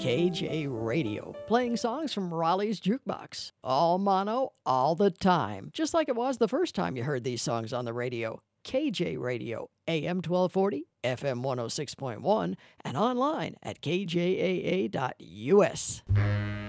KJ Radio, playing songs from Raleigh's Jukebox. All mono, all the time, just like it was the first time you heard these songs on the radio. KJ Radio, AM 1240, FM 106.1, and online at kjaa.us.